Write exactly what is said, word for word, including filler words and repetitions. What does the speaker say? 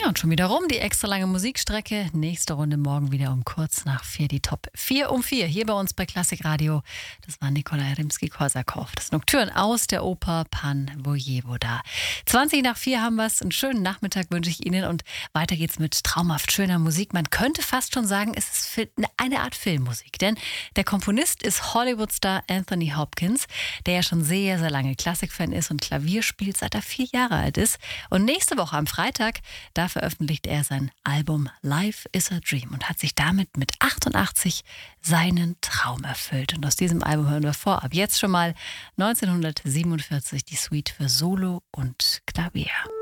Ja, und schon wieder rum, die extra lange Musikstrecke. Nächste Runde morgen wieder um kurz nach vier, die Top vier um vier. Hier bei uns bei Klassik Radio. Das war Nikolai Rimski-Korsakow. Das Nocturne aus der Oper Pan Vojevoda. zwanzig nach vier haben wir es. Einen schönen Nachmittag wünsche ich Ihnen. Und weiter geht's mit traumhaft schöner Musik. Man könnte fast schon sagen, es ist Fil- eine Art Filmmusik. Denn der Komponist ist Hollywood-Star Anthony Hopkins, der ja schon sehr, sehr lange Klassikfan ist und Klavier spielt, seit er vier Jahre alt ist. Und nächste Woche am Freitag, da veröffentlicht er sein Album Life is a Dream und hat sich damit mit achtundachtzig seinen Traum erfüllt. Und aus diesem Album hören wir vorab jetzt schon mal neunzehnhundertsiebenundvierzig die Suite für Solo und Klavier.